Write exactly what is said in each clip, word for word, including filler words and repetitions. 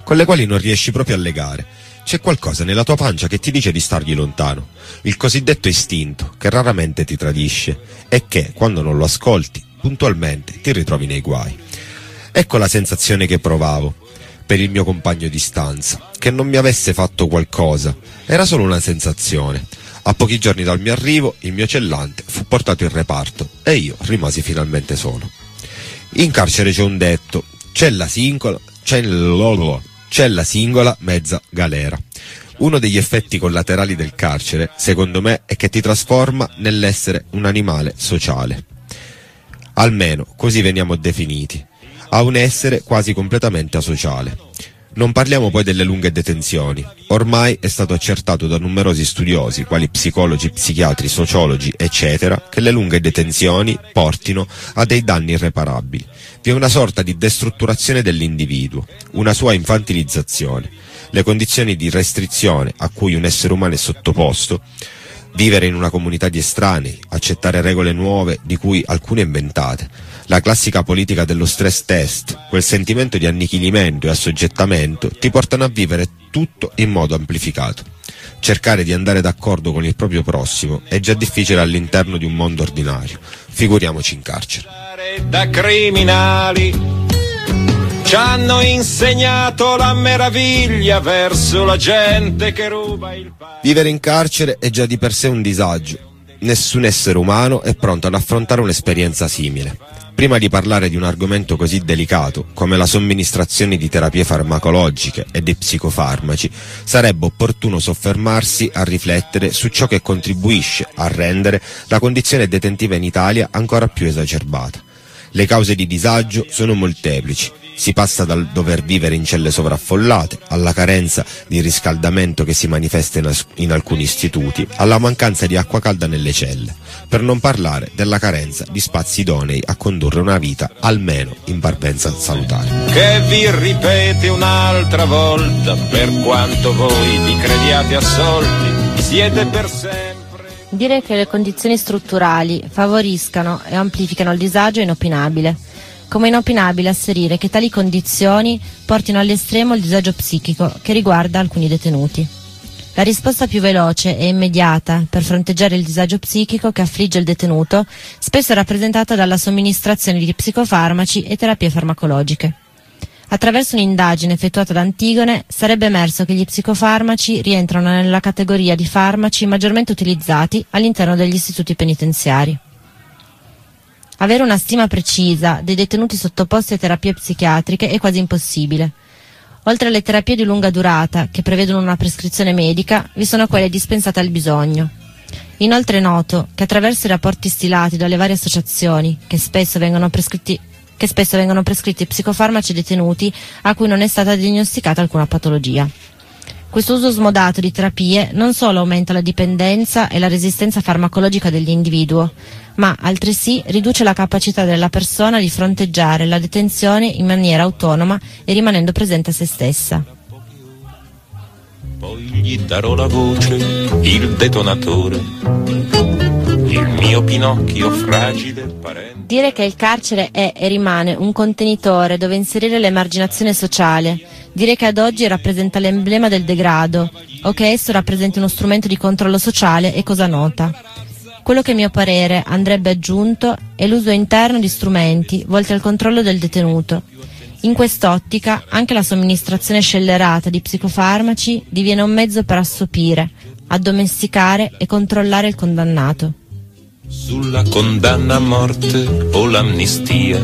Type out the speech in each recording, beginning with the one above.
con le quali non riesci proprio a legare. C'è qualcosa nella tua pancia che ti dice di stargli lontano, il cosiddetto istinto, che raramente ti tradisce e che, quando non lo ascolti, puntualmente ti ritrovi nei guai. Ecco la sensazione che provavo per il mio compagno di stanza, che non mi avesse fatto qualcosa, era solo una sensazione. A pochi giorni dal mio arrivo, il mio cellante fu portato in reparto e io rimasi finalmente solo. In carcere c'è un detto, cella singola, cella, cella singola, mezza galera. Uno degli effetti collaterali del carcere, secondo me, è che ti trasforma nell'essere un animale sociale. Almeno così veniamo definiti, a un essere quasi completamente asociale. Non parliamo poi delle lunghe detenzioni. Ormai è stato accertato da numerosi studiosi, quali psicologi, psichiatri, sociologi, eccetera, che le lunghe detenzioni portino a dei danni irreparabili. Vi è una sorta di destrutturazione dell'individuo, una sua infantilizzazione. Le condizioni di restrizione a cui un essere umano è sottoposto, vivere in una comunità di estranei, accettare regole nuove di cui alcune inventate, la classica politica dello stress test, quel sentimento di annichilimento e assoggettamento ti portano a vivere tutto in modo amplificato. Cercare di andare d'accordo con il proprio prossimo è già difficile all'interno di un mondo ordinario, figuriamoci in carcere. Da criminali ci hanno insegnato la meraviglia verso la gente che ruba il pane. Vivere in carcere è già di per sé un disagio. Nessun essere umano è pronto ad affrontare un'esperienza simile. Prima di parlare di un argomento così delicato come la somministrazione di terapie farmacologiche e di psicofarmaci, sarebbe opportuno soffermarsi a riflettere su ciò che contribuisce a rendere la condizione detentiva in Italia ancora più esacerbata. Le cause di disagio sono molteplici. Si passa dal dover vivere in celle sovraffollate, alla carenza di riscaldamento che si manifesta in, in alcuni istituti, alla mancanza di acqua calda nelle celle, per non parlare della carenza di spazi idonei a condurre una vita almeno in parvenza salutare. Che vi ripete un'altra volta, per quanto voi vi crediate assolti, siete per sempre. Dire che le condizioni strutturali favoriscano e amplificano il disagio è inopinabile. Come inopinabile asserire che tali condizioni portino all'estremo il disagio psichico che riguarda alcuni detenuti. La risposta più veloce e immediata per fronteggiare il disagio psichico che affligge il detenuto spesso è rappresentata dalla somministrazione di psicofarmaci e terapie farmacologiche. Attraverso un'indagine effettuata da Antigone sarebbe emerso che gli psicofarmaci rientrano nella categoria di farmaci maggiormente utilizzati all'interno degli istituti penitenziari. Avere una stima precisa dei detenuti sottoposti a terapie psichiatriche è quasi impossibile. Oltre alle terapie di lunga durata, che prevedono una prescrizione medica, vi sono quelle dispensate al bisogno. Inoltre è noto che attraverso i rapporti stilati dalle varie associazioni, che spesso vengono prescritti, che spesso vengono prescritti psicofarmaci ai detenuti a cui non è stata diagnosticata alcuna patologia. Questo uso smodato di terapie non solo aumenta la dipendenza e la resistenza farmacologica dell'individuo, ma altresì riduce la capacità della persona di fronteggiare la detenzione in maniera autonoma e rimanendo presente a se stessa. Poi gli darò la voce, il detonatore, il mio Pinocchio fragile parente. Dire che il carcere è e rimane un contenitore dove inserire l'emarginazione sociale, dire che ad oggi rappresenta l'emblema del degrado o che esso rappresenti uno strumento di controllo sociale è cosa nota. Quello che a mio parere andrebbe aggiunto è l'uso interno di strumenti volti al controllo del detenuto. In quest'ottica anche la somministrazione scellerata di psicofarmaci diviene un mezzo per assopire, addomesticare e controllare il condannato. Sulla condanna a morte o l'amnistia.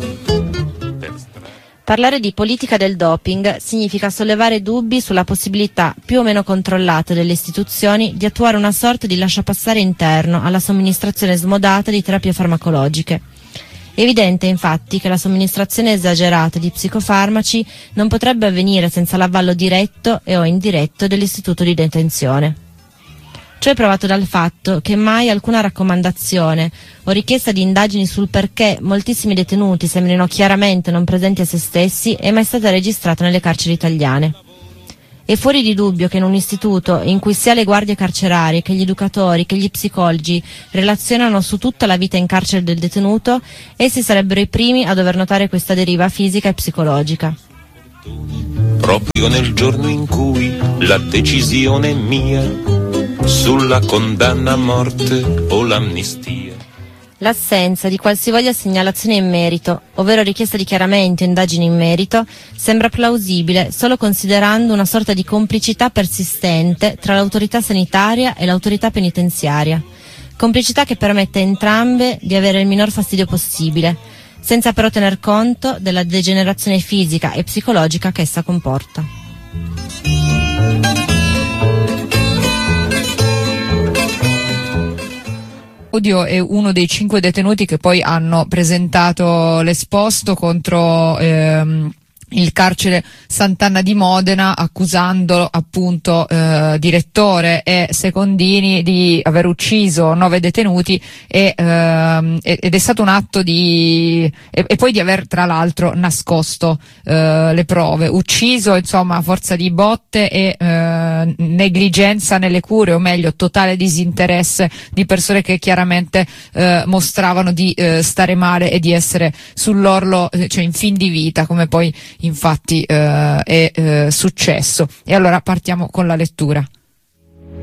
Parlare di politica del doping significa sollevare dubbi sulla possibilità più o meno controllata delle istituzioni di attuare una sorta di lasciapassare interno alla somministrazione smodata di terapie farmacologiche. È evidente infatti che la somministrazione esagerata di psicofarmaci non potrebbe avvenire senza l'avallo diretto e o indiretto dell'istituto di detenzione. Ciò è provato dal fatto che mai alcuna raccomandazione o richiesta di indagini sul perché moltissimi detenuti sembrino chiaramente non presenti a se stessi è mai stata registrata nelle carceri italiane. È fuori di dubbio che in un istituto in cui sia le guardie carcerarie che gli educatori che gli psicologi relazionano su tutta la vita in carcere del detenuto, essi sarebbero i primi a dover notare questa deriva fisica e psicologica. Proprio nel giorno in cui la decisione è mia sulla condanna a morte o l'amnistia. L'assenza di qualsivoglia segnalazione in merito, ovvero richiesta di chiarimenti o indagini in merito, sembra plausibile solo considerando una sorta di complicità persistente tra l'autorità sanitaria e l'autorità penitenziaria. Complicità che permette a entrambe di avere il minor fastidio possibile, senza però tener conto della degenerazione fisica e psicologica che essa comporta. Odio è uno dei cinque detenuti che poi hanno presentato l'esposto contro ehm, il carcere Sant'Anna di Modena, accusando appunto eh, direttore e secondini di aver ucciso nove detenuti e, ehm, ed è stato un atto di e, e poi di aver tra l'altro nascosto eh, le prove, ucciso insomma a forza di botte e eh, negligenza nelle cure, o meglio totale disinteresse di persone che chiaramente eh, mostravano di eh, stare male e di essere sull'orlo, cioè in fin di vita, come poi infatti eh, è eh, successo. E allora partiamo con la lettura.